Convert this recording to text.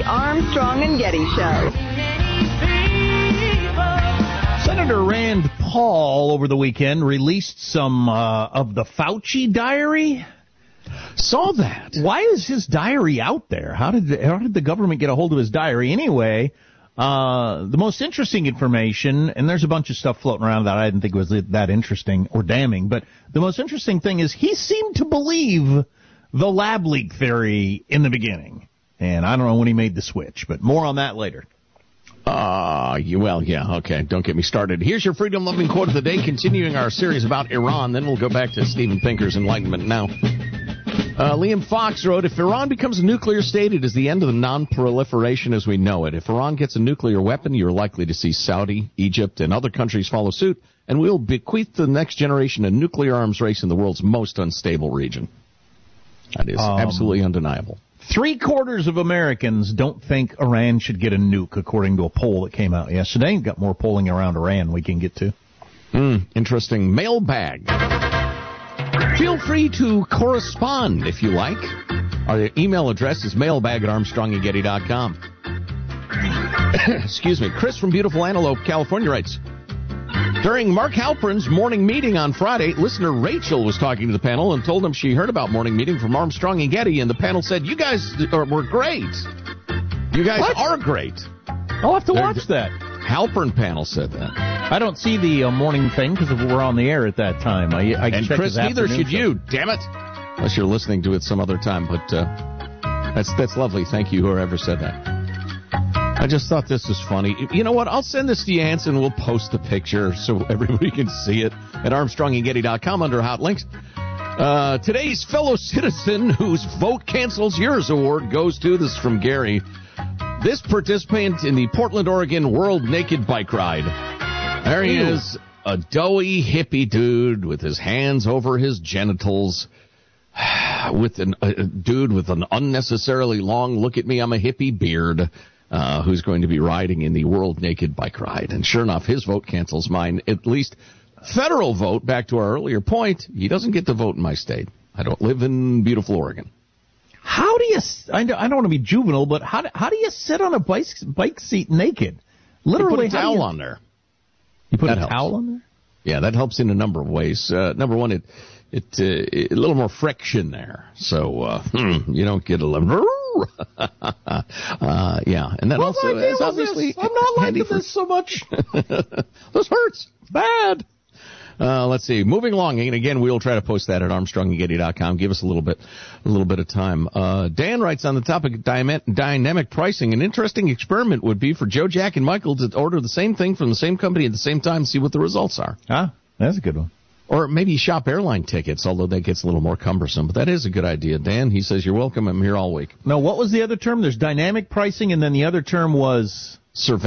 Armstrong and Getty Show. Senator Rand Paul over the weekend released some of the Fauci diary. Saw that. Why is his diary out there? How did the government get a hold of his diary anyway? The most interesting information, and there's a bunch of stuff floating around that I didn't think was that interesting or damning, but the most interesting thing is he seemed to believe the lab leak theory in the beginning. And I don't know when he made the switch, but more on that later. Okay. Don't get me started. Here's your freedom-loving quote of the day, continuing our series about Iran. Then we'll go back to Steven Pinker's Enlightenment Now. Liam Fox wrote, if Iran becomes a nuclear state, it is the end of the non-proliferation as we know it. If Iran gets a nuclear weapon, you're likely to see Saudi, Egypt, and other countries follow suit, and we'll bequeath the next generation a nuclear arms race in the world's most unstable region. That is absolutely undeniable. 3/4 of Americans don't think Iran should get a nuke, according to a poll that came out yesterday. Got more polling around Iran we can get to. Interesting. Mailbag. Feel free to correspond if you like. Our email address is mailbag@armstrongandgetty.com. Excuse me. Chris from beautiful Antelope, California writes, during Mark Halperin's morning meeting on Friday, listener Rachel was talking to the panel and told them she heard about morning meeting from Armstrong and Getty, and the panel said, you guys were great. You guys are great. I'll have to watch that. Halperin panel said that. I don't see the morning thing because we're on the air at that time. And Chris, neither should you, damn it. Unless you're listening to it some other time. But that's lovely. Thank you, whoever said that. I just thought this was funny. You know what? I'll send this to you, Hanson. We'll post the picture so everybody can see it at ArmstrongandGetty.com under Hot Links. Today's fellow citizen whose vote cancels yours award goes to, this is from Gary, this participant in the Portland, Oregon World Naked Bike Ride. There he is, a doughy hippie dude with his hands over his genitals, with a dude with an unnecessarily long look at me, I'm a hippie beard. Who's going to be riding in the World Naked Bike Ride. And sure enough, his vote cancels mine. At least federal vote, back to our earlier point, he doesn't get to vote in my state. I don't live in beautiful Oregon. How do you, I don't want to be juvenile, but how do you sit on a bike seat naked? Literally, you put a towel on there. You put a towel on there? Yeah, that helps in a number of ways. Number one, a little more friction there. So, you don't get a little... and then also is obviously I'm not liking this so much. This hurts bad. Let's see. Moving along, and again, we'll try to post that at ArmstrongandGetty.com. Give us a little bit of time. Dan writes on the topic of dynamic pricing. An interesting experiment would be for Joe, Jack, and Michael to order the same thing from the same company at the same time and see what the results are. That's a good one. Or maybe shop airline tickets, although that gets a little more cumbersome. But that is a good idea. Dan, he says, you're welcome. I'm here all week. No, what was the other term? There's dynamic pricing, and then the other term was... surveillance.